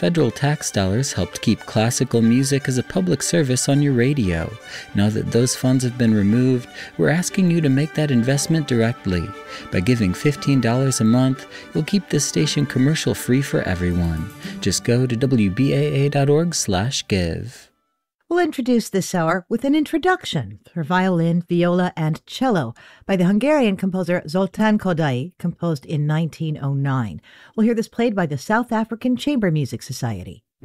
federal tax dollars helped keep classical music as a public service on your radio. Now that those funds have been removed, we're asking you to make that investment directly. By giving $15 a month, you'll keep this station commercial-free for everyone. Just go to wbaa.org/give. We'll introduce this hour with an introduction for violin, viola, and cello by the Hungarian composer Zoltán Kodály, composed in 1909. We'll hear this played by the South African Chamber Music Society.